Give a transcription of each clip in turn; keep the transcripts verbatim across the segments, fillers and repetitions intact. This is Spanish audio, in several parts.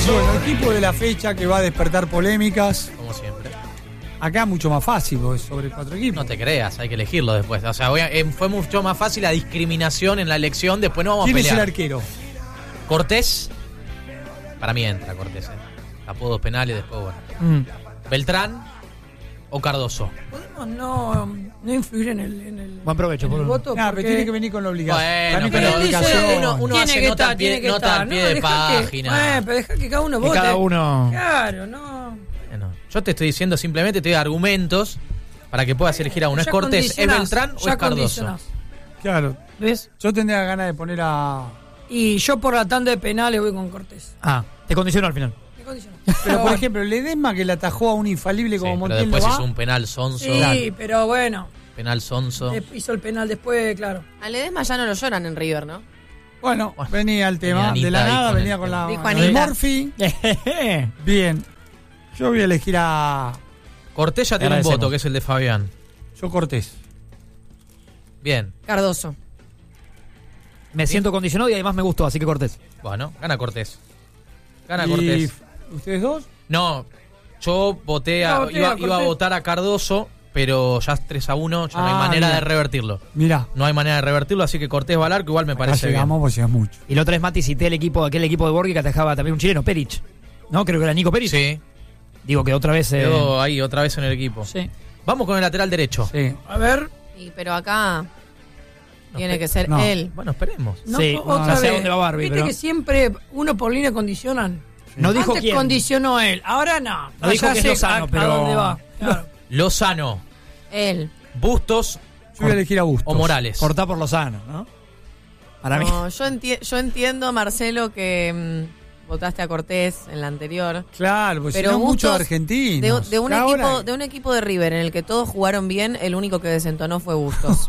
Bueno, equipo de la fecha que va a despertar polémicas. Como siempre. Acá mucho más fácil, porque es sobre cuatro equipos. No te creas, hay que elegirlo después. O sea, voy a- eh, fue mucho más fácil la discriminación en la elección. Después no vamos a ¿Quién es pelear. el arquero? Cortés. Para mí entra Cortés. Eh. Tapó dos penales, después bueno. Mm. Beltrán o Cardoso. Podemos no, no influir en el, en el, Buen provecho, en el por- voto. Nah, porque- pero tiene que venir con la obligación. Bueno, Para mí con pero la Él dice, obligación. uno- uno tiene hace que nota estar, al pie- tiene que nota estar. al pie No, de dejá que- página. eh, pero deja que cada uno Que vote. cada uno. Claro, no. Bueno, yo te estoy diciendo simplemente, te doy argumentos para que puedas elegir a uno. ¿Es Ya Cortés, es condicionás, Beltrán o ya es Cardoso? condicionás. Claro. ¿Ves? Yo tendría ganas de poner a. Y yo por la tanda de penales voy con Cortés. Ah, te condicionó al final. ¿Qué condicionás? Pero por ejemplo, Ledesma que le atajó a un infalible Sí, como pero Montiel después no va. hizo un penal sonso. Sí, pero bueno. Penal sonso. eh, Hizo el penal después, claro. A Ledesma ya no lo lloran en River, ¿no? Bueno, Bueno, venía el tema. venía De la Anita ahí nada con venía el con la. Dijo el Anita. Morphy. Bien. Yo voy a elegir a. Cortés ya tiene un Agradecemos. voto, que es el de Fabián. Yo Cortés. Bien, Cardoso. Me siento condicionado y además me gustó, así que Cortés. bueno, gana Cortés. Gana ¿Y Cortés. ustedes dos? No, yo voté a, No, voté iba, a iba a Cortés. votar a Cardoso, pero ya es tres a uno, ya no hay Ah, manera mira. de revertirlo. Mirá. No hay manera de revertirlo, así que Cortés va al arco, igual me Acá parece bien. llegamos, pues ya es mucho. Y la otra vez, Mati, cité el equipo, aquel equipo de Borghi que atajaba también un chileno, Peric. ¿No? Creo que era Nico Peric. Sí, Digo que otra vez. eh, quedó ahí otra vez en el equipo. Sí. Vamos con el lateral derecho. Sí. A ver. Y, pero acá tiene que ser no. él. Bueno, esperemos. No, Sí, otra no sé vez. a dónde va Barbie, Viste pero- que siempre uno por línea condicionan. No dijo Antes quién. condicionó él, ahora no. No dijo Ya que es sé Lozano, a- pero- a dónde va. Claro. Lozano, Él. Bustos Yo voy a elegir a Bustos. o Morales. Cortá por Lozano, ¿no? Para mí. No, yo, enti- yo entiendo, Marcelo, que mm, votaste a Cortés en la anterior. Claro, pues Pero si no muchos Bustos, argentinos. De, de un Ahora- equipo, de un equipo de River en el que todos jugaron bien, el único que desentonó fue Bustos.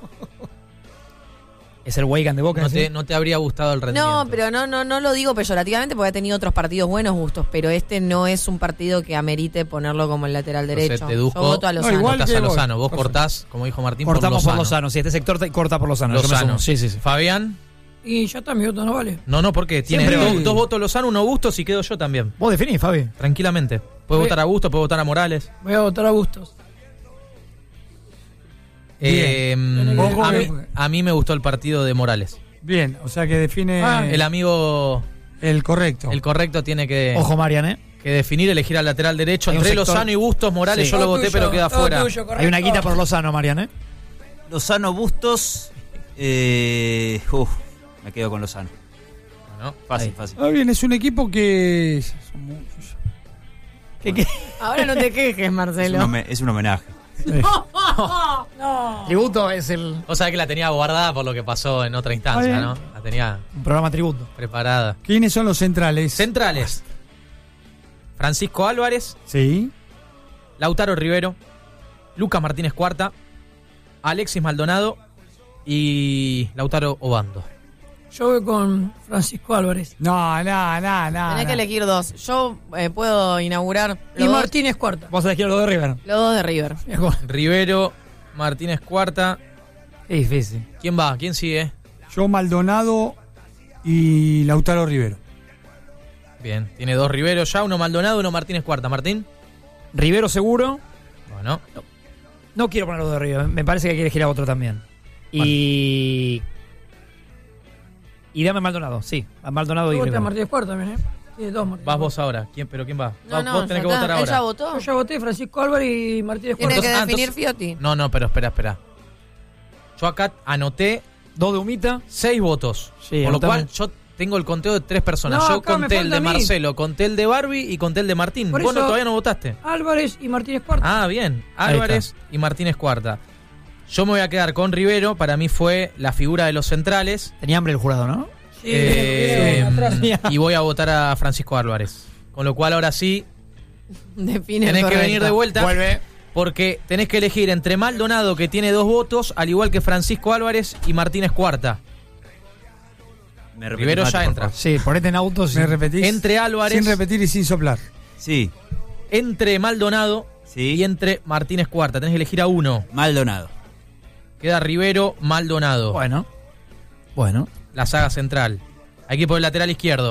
Es el Weigan de Boca. No ¿sí? te, no te habría gustado el rendimiento. No, pero no, no, no lo digo peyorativamente porque ha tenido otros partidos buenos gustos, pero este no es un partido que amerite ponerlo como el lateral Entonces, derecho. deduzco- Yo voto a No, Lozano. igual Votás que a voy. Lozano. Vos Perfecto. cortás, como dijo Martín, Cortamos por por Lozano. Lozano. Si este sector te corta por Lozano. yo me Lozano. sumo. Sí, sí, sí. Fabián. Y ya está, mi voto no vale. No, no, porque tiene Siempre dos, voy. dos votos Lozano, uno Bustos y quedo yo también. Vos definís, Fabi. Tranquilamente. Puedes Voy- votar a Bustos, puedes votar a Morales. Voy a votar a Bustos. Eh, Bien. Ojo a, que- mí, a mí me gustó el partido de Morales. Bien, o sea que define Ah, el, El amigo, correcto. el correcto, tiene que, Ojo, Marian, ¿eh? que definir, elegir al lateral derecho. Hay un Entre sector- Lozano y Bustos, Morales Sí. yo lo Todo voté, tuyo, pero queda todo fuera. tuyo, correcto. Hay una guita por Lozano, Marian, ¿eh? Lozano Bustos. Eh, uf, me quedo con Lozano. Bueno, Fácil, Ahí. fácil. Ah, bien, es un equipo que. son muchos. ¿Qué, qué? Ahora no te quejes, Es un, Marcelo. home- es un homenaje. No. Tributo es el o sea que la tenía guardada por lo que pasó en otra instancia, bien. ¿no? La tenía un programa tributo. preparada. ¿Quiénes son los centrales? Centrales. Francisco Álvarez, Sí. Lautaro Rivero, Lucas Martínez Cuarta, Alexis Maldonado y Lautaro Obando. Yo voy con Francisco Álvarez. No, no, no, no. Tenés no. que elegir dos. Yo eh, puedo inaugurar Y los, dos, Martínez Cuarta. Vos elegís lo de River. los dos de River. Rivero, Martínez Cuarta. Qué difícil. ¿Quién va? ¿Quién sigue? Yo, Maldonado y Lautaro Rivero. Bien, tiene dos Rivero ya, uno Maldonado, uno Martínez Cuarta. ¿Martín? Rivero seguro. Bueno, No quiero ponerlo de River. Me parece que hay que elegir a otro también. Y. Y dame Maldonado, sí. A Maldonado y Yo voté a Rivero. Martínez Cuarta también, ¿eh? Tiene dos Martínez vas Cuarta. vos ahora. ¿Quién, ¿Pero quién va? No, Va- no, vos tenés ya que está. votar Él ahora. ya votó. Yo ya voté Francisco Álvarez y Martínez Tiene Cuarta. que Ah, definir entonces- Fiotti. No, no, pero espera, espera. Yo acá anoté Dos de Humita. seis votos. Sí, por lo anotame. cual yo tengo el conteo de tres personas. No, yo acá me conté el falta de a mí. Marcelo, conté el de Barbie y conté el de Martín. Por Vos no, eso- todavía no votaste. Álvarez y Martínez Cuarta. Ah, bien. Ahí Álvarez y Martínez Cuarta. Yo me voy a quedar con Rivero. Para mí fue la figura de los centrales. Tenía hambre el jurado, ¿no? Sí, Eh, bien, atrás. y voy a votar a Francisco Álvarez. Con lo cual ahora sí Define tenés que correcto. venir de vuelta. Vuelve. Porque tenés que elegir entre Maldonado, que tiene dos votos, al igual que Francisco Álvarez y Martínez Cuarta. Me repetís, Rivero Mati, ya por entra. favor. Sí, ponete en autos. ¿Me repetís? Entre Álvarez, Sin repetir y sin soplar. Sí, entre Maldonado sí. y entre Martínez Cuarta. Tenés que elegir a uno. Maldonado. Queda Rivero, Maldonado. Bueno. Bueno. La saga central. Equipo del lateral izquierdo.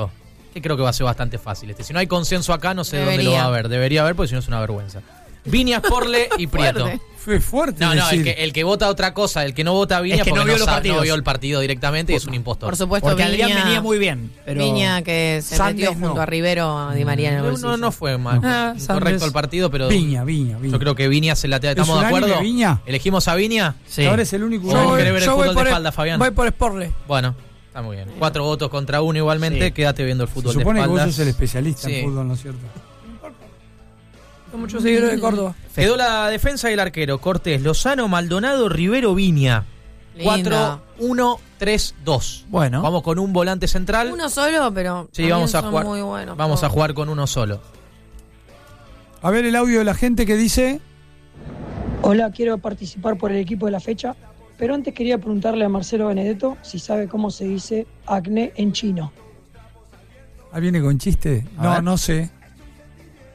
que creo que va a ser bastante fácil. Este, si no hay consenso acá, no sé Debería. dónde lo va a haber. Debería haber, porque si no es una vergüenza. Viña, Sporle y Prieto. Fuerte. Fue fuerte. No, no, el decir. que, el que vota otra cosa, el que no vota a Viña Es que porque no vio no, los sabe- partidos. no vio el partido directamente y es un impostor. Por supuesto, Porque Viña, Adrián venía muy bien. Pero... Viña que se Sandes metió junto no. a Rivero, a Di María en el No, bolsillo. no, no fue mal. Ah, Correcto Sandes. el partido, pero Viña, Viña, Viña. yo creo que Viña se la te- ¿Estamos de unánime, acuerdo? Viña? ¿Elegimos a Viña? Sí. Ahora es el único. Yo voy- querés ver el yo voy fútbol de por espalda, Fabián? Voy por Sporle. Bueno, está muy bien. Cuatro votos contra uno igualmente. Sí. Quédate viendo el Se fútbol de supone que vos espaldas. sos el especialista Sí. en fútbol, ¿no es cierto? Son muchos seguidores de Córdoba. Quedó la defensa y el arquero. Cortés, Lozano, Maldonado, Rivero, Viña. Lindo. cuatro uno tres dos. Bueno. Vamos con un volante central. Uno solo, pero Sí, también vamos a son jugar. muy buenos. Vamos a todos. jugar con uno solo. A ver el audio de la gente que dice. Hola, quiero participar por el equipo de la fecha, pero antes quería preguntarle a Marcelo Benedetto si sabe cómo se dice acné en chino. Ah, viene con chiste. A No, ver. no sé.